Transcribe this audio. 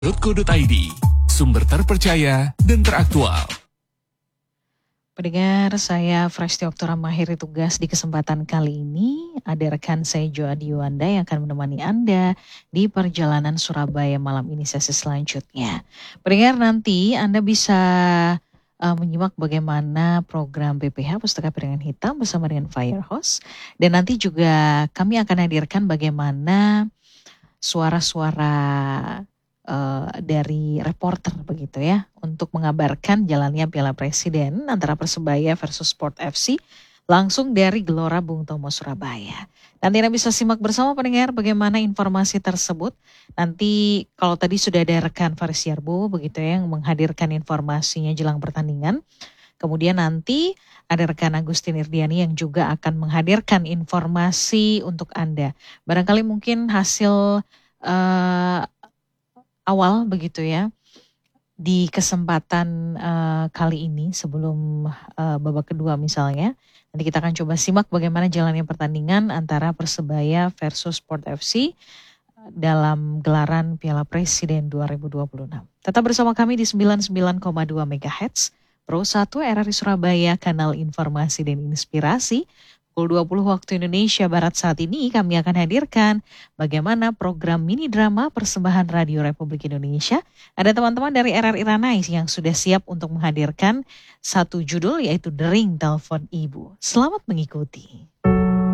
.co.id, sumber terpercaya dan teraktual. Pendengar, saya Fresti Oktora mengakhiri tugas di kesempatan kali ini. Ada rekan saya Joadi Wanda yang akan menemani Anda di perjalanan Surabaya malam ini sesi selanjutnya. Pendengar, nanti Anda bisa menyimak bagaimana program BPH Pustaka Piringan Hitam bersama dengan Firehouse. Dan nanti juga kami akan hadirkan bagaimana suara-suara dari reporter begitu ya, untuk mengabarkan jalannya Piala Presiden antara Persebaya versus Sport FC langsung dari Gelora Bung Tomo Surabaya. Nanti Anda bisa simak bersama pendengar bagaimana informasi tersebut. Nanti kalau tadi sudah ada rekan Faris Yarbo begitu ya yang menghadirkan informasinya jelang pertandingan. Kemudian nanti ada rekan Agustin Irdiani yang juga akan menghadirkan informasi untuk Anda. Barangkali mungkin hasil awal begitu ya di kesempatan kali ini sebelum babak kedua misalnya. Nanti kita akan coba simak bagaimana jalannya pertandingan antara Persebaya versus Sport FC dalam gelaran Piala Presiden 2026. Tetap bersama kami di 99,2 MHz Pro 1 RRI Surabaya, kanal informasi dan inspirasi. Pukul 20 waktu Indonesia Barat saat ini kami akan hadirkan bagaimana program mini drama persembahan Radio Republik Indonesia. Ada teman-teman dari RRI Ranai yang sudah siap untuk menghadirkan satu judul yaitu Dering Telepon Ibu. Selamat mengikuti.